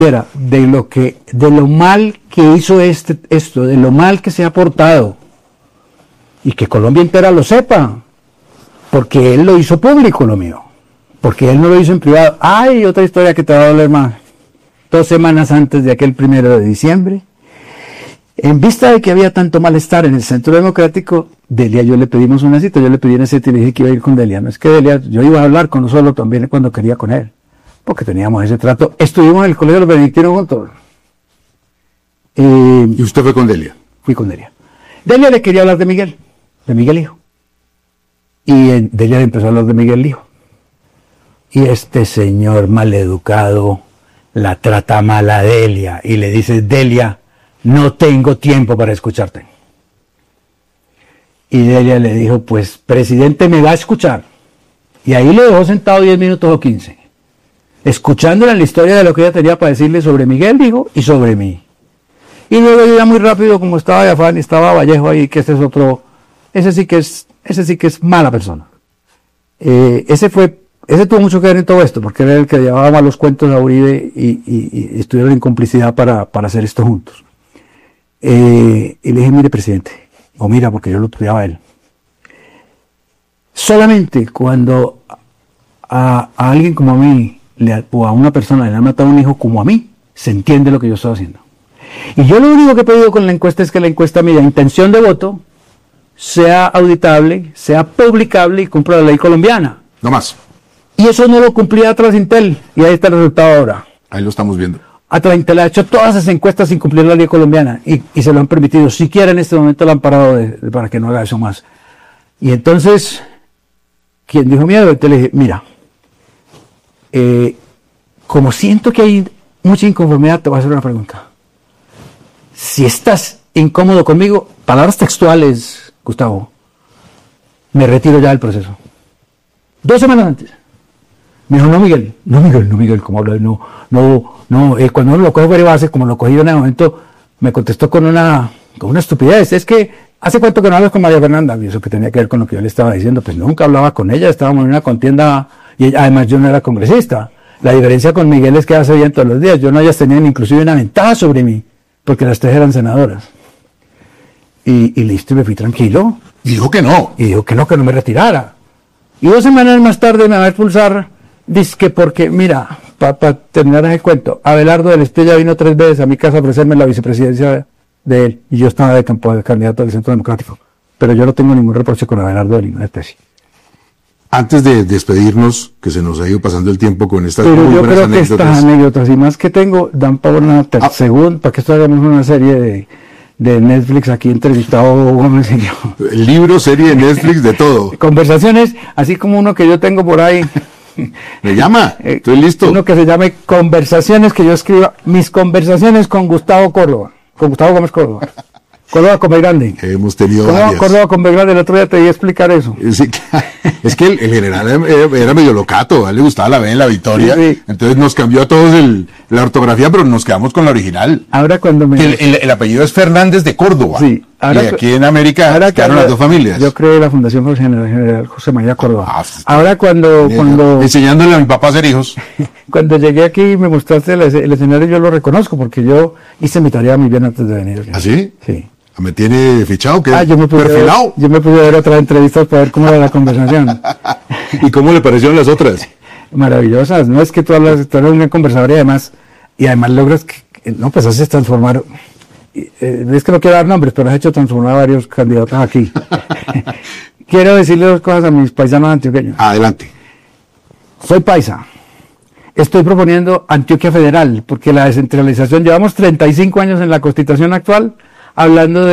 de lo mal que hizo esto, de lo mal que se ha portado, y que Colombia entera lo sepa, porque él lo hizo público lo mío, porque él no lo hizo en privado. Hay otra historia que te va a doler más. 2 semanas antes de aquel 1 de diciembre, en vista de que había tanto malestar en el Centro Democrático, Delia, yo le pedimos una cita, yo le pedí una cita y le dije que iba a ir con Delia. No es que Delia, yo iba a hablar con solo también cuando quería con él, porque teníamos ese trato. Estuvimos en el Colegio de los Benedictinos juntos. ¿Y usted fue con Delia? Fui con Delia. Delia le quería hablar de Miguel hijo. Y Delia le empezó a hablar de Miguel hijo. Y este señor maleducado la trata mal a Delia y le dice: Delia, no tengo tiempo para escucharte. Y Delia le dijo: pues, presidente, me va a escuchar. Y ahí lo dejó sentado 10 minutos o 15, escuchándole la historia de lo que ella tenía para decirle sobre Miguel, dijo, y sobre mí. Y luego yo ya muy rápido, como estaba de afán, estaba Vallejo ahí, que ese sí que es mala persona. Ese tuvo mucho que ver en todo esto, porque era el que llevaba malos cuentos a Uribe y estuvieron en complicidad para hacer esto juntos. Y le dije: mire, presidente, o mira, porque yo lo estudiaba a él. Solamente cuando a alguien como a mí, o a una persona le han matado a un hijo como a mí, se entiende lo que yo estoy haciendo. Y yo lo único que he pedido con la encuesta es que la encuesta mía, intención de voto, sea auditable, sea publicable y cumpla la ley colombiana. No más. Y eso no lo cumplía Atrasintel, y ahí está el resultado ahora. Ahí lo estamos viendo. Atrasintel ha hecho todas esas encuestas sin cumplir la ley colombiana, y se lo han permitido. Siquiera en este momento lo han parado para que no haga eso más. Y entonces, quien dijo miedo, le dije: mira, como siento que hay mucha inconformidad, te voy a hacer una pregunta. Si estás incómodo conmigo, palabras textuales, Gustavo, me retiro ya del proceso. 2 semanas antes. Me dijo: no, Miguel, ¿cómo habla? No, cuando uno lo coge fuera de base, como lo cogí en el momento, me contestó con una estupidez. Es que, ¿hace cuánto que no hablas con María Fernanda? Y eso que tenía que ver con lo que yo le estaba diciendo. Pues nunca hablaba con ella, estábamos en una contienda, y además yo no era congresista. La diferencia con Miguel es que ella se veían todos los días. Yo no, ellas tenían inclusive una ventaja sobre mí, porque las 3 eran senadoras. Y listo, y me fui tranquilo. Y dijo que no. Y dijo que no me retirara. Y 2 semanas más tarde me va a expulsar, dice que porque, mira, para terminar el cuento, Abelardo del Estrella vino 3 veces a mi casa a ofrecerme la vicepresidencia de él, y yo estaba de candidato del Centro Democrático. Pero yo no tengo ningún reproche con Abelardo de ninguna especie. Antes de despedirnos, que se nos ha ido pasando el tiempo con estas muy buenas anécdotas. Pero yo creo que estas anécdotas, y más que tengo, dan para una segunda, para que esto hagamos una serie de Netflix aquí entrevistado Gómez y yo. El libro, serie de Netflix, de todo. Conversaciones, así como uno que yo tengo por ahí. Me llama, estoy listo. Uno que se llame Conversaciones, que yo escriba mis conversaciones con Gustavo Gómez Córdoba. Córdoba con Belgrande. Hemos tenido varias. Córdoba con Belgrande, el otro día te iba a explicar eso. Sí, es que el general era medio locato, a él le gustaba la B en la Victoria, sí. Entonces nos cambió a todos la ortografía, pero nos quedamos con la original. Ahora cuando el apellido es Fernández de Córdoba. Sí. Ahora, y aquí en América quedaron las 2 familias. Yo creé la Fundación General José María Córdoba. Ahora cuando enseñándole a mi papá a ser hijos. Cuando llegué aquí y me mostraste el escenario, yo lo reconozco, porque yo hice mi tarea muy bien antes de venir. ¿Ah, sí? Sí. ¿Me tiene fichado? ¿Qué? Yo me pude ver otras entrevistas para ver cómo era la conversación. ¿Y cómo le parecieron las otras? Maravillosas. No es que tú eres una conversadora y además logras que, no, pues haces transformar, es que no quiero dar nombres, pero has hecho transformar a varios candidatos aquí. Quiero decirle 2 cosas a mis paisanos antioqueños. Adelante. Soy paisa. Estoy proponiendo Antioquia Federal, porque la descentralización, llevamos 35 años en la Constitución actual, hablando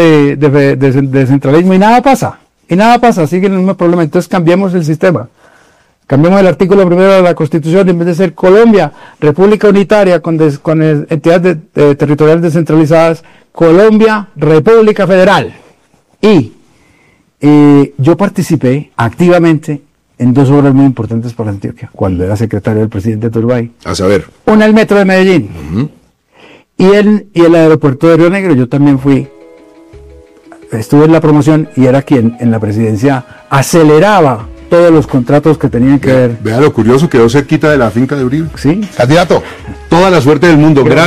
de centralismo, y nada pasa, sigue el mismo problema. Entonces cambiemos el sistema, cambiemos el artículo 1 de la Constitución, en vez de ser Colombia, República Unitaria con entidades territoriales descentralizadas, Colombia, República Federal. Y yo participé activamente en 2 obras muy importantes para Antioquia, cuando era secretario del presidente Turbay. A saber. Una, el metro de Medellín. Uh-huh. Y el aeropuerto de Río Negro. Yo también estuve en la promoción y era quien en la presidencia aceleraba todos los contratos que tenían que ver. Vea lo curioso, quedó cerquita de la finca de Uribe. Sí. Candidato, toda la suerte del mundo. Gracias.